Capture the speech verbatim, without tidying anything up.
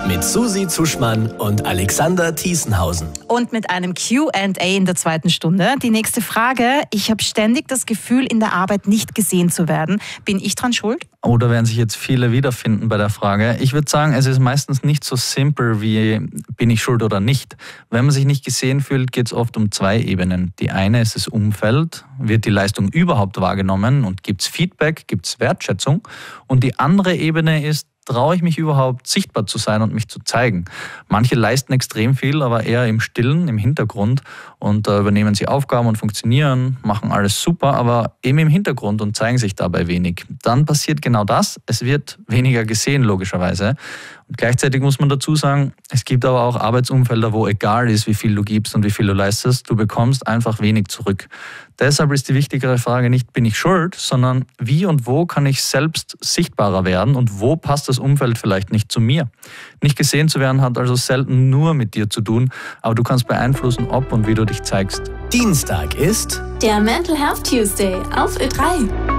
mit Susi Zuschmann und Alexander Thiesenhausen. Und mit einem Q and A in der zweiten Stunde. Die nächste Frage: Ich habe ständig das Gefühl, in der Arbeit nicht gesehen zu werden. Bin ich dran schuld? Oder werden sich jetzt viele wiederfinden bei der Frage? Ich würde sagen, es ist meistens nicht so simpel wie bin ich schuld oder nicht. Wenn man sich nicht gesehen fühlt, geht es oft um zwei Ebenen. Die eine ist das Umfeld. Wird die Leistung überhaupt wahrgenommen und gibt es Feedback, gibt es Wertschätzung? Und die andere Ebene ist, traue ich mich überhaupt, sichtbar zu sein und mich zu zeigen? Manche leisten extrem viel, aber eher im Stillen, im Hintergrund, und da übernehmen sie Aufgaben und funktionieren, machen alles super, aber eben im Hintergrund und zeigen sich dabei wenig. Dann passiert genau das, es wird weniger gesehen, logischerweise. Und gleichzeitig muss man dazu sagen, es gibt aber auch Arbeitsumfelder, wo egal ist, wie viel du gibst und wie viel du leistest, du bekommst einfach wenig zurück. Deshalb ist die wichtigere Frage nicht, bin ich schuld, sondern wie und wo kann ich selbst sichtbarer werden und wo passt das Umfeld vielleicht nicht zu mir. Nicht gesehen zu werden hat also selten nur mit dir zu tun, aber du kannst beeinflussen, ob und wie du dich zeigst. Dienstag ist der Mental Health Tuesday auf Ö drei.